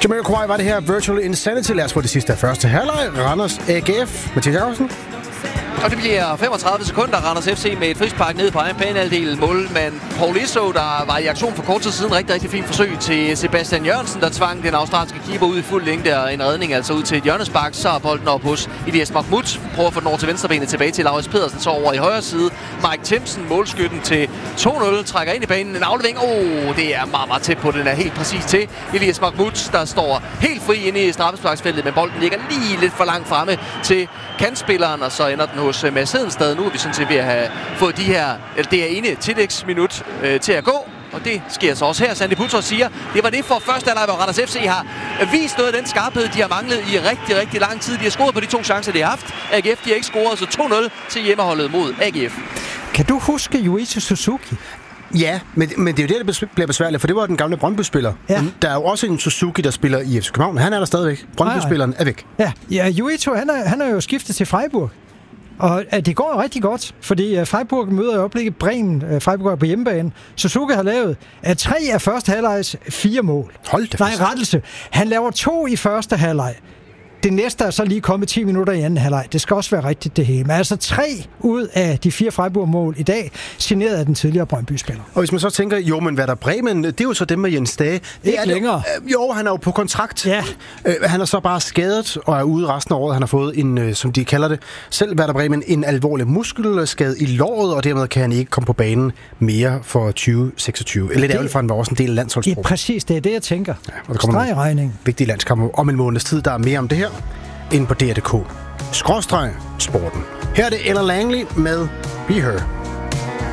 Jamiroquai var det her. Virtual Insanity. Lad os få det sidste af første halvleg. Randers AGF. Mathias Jacobsen. Og det bliver 35 sekunder. Randers FC med et frispark ned på egen banehalvdel. Målmand Paul Iso, der var i aktion for kort tid siden. Rigtig fint forsøg til Sebastian Jørgensen, der tvang den australske keeper ud i fuld længde. Og en redning altså ud til et hjørnespark. Så er bolden op hos Elias Mahmoud. Prøver at få den over til venstrebenet, tilbage til Laurits Pedersen. Så over i højre side. Mike Timsen, målskytten til 2-0. Trækker ind i banen. En aflevering. Det er meget tæt på. Den er helt præcis til Elias Mahmoud, der står helt fri inde i straffesparksfeltet. Men bolden ligger lige lidt for langt fremme til kantspilleren. Og så ender den hos Mads Hedenstad. Nu er vi sådan set ved at have fået det her ene tillægsminut til at gå. Og det sker så også her. Sandy Putros siger, det var det for første halvleg, hvor Randers FC har vist noget af den skarphed, de har manglet i rigtig lang tid. De har scoret på de 2 chancer, de har haft. AGF, de har ikke scoret, så 2-0 til hjemmeholdet mod AGF. Kan du huske Yuichi Suzuki? Ja, men det er jo det, der bliver besværligt, for det var den gamle Brøndby-spiller. Ja. Der er jo også en Suzuki, der spiller i FC København. Han er der stadigvæk. Brøndby-spilleren er væk. Ja, Yuichi, han er jo skiftet til Freiburg. Og det går jo rigtig godt, fordi Freiburg møder i øjeblikket Bremen. Freiburg er på hjemmebane. Suzuki har lavet 3 af første halvlegs 4 mål. Hold da fast. Nej, rettelse. Han laver 2 i første halvleg. Det næste er så lige kommet 10 minutter i anden halvleg. Det skal også være rigtigt det hele. Men altså 3 ud af de 4 Freiburg-mål i dag, signeret af den tidligere Brøndby-spiller. Og hvis man så tænker, jo, men hvad der Bremen, det er jo så dem med Jens Dage. Ikke længere. Jo, han er jo på kontrakt. Ja. Han er så bare skadet og er ude resten af året. Han har fået en, som de kalder det, selv Werder Bremen, en alvorlig muskelskade i låret, og dermed kan han ikke komme på banen mere for 2026. Lidt ærgerligt, for han var også en del af landsholdsprog. Ja, præcis. Det er det, jeg tænker. Ja, og der kommer regning. Vigtige landskampe om en måneds tid. Der er mere om det her inde på DR.dk/sporten. Her er det Ella Langley med Be Her.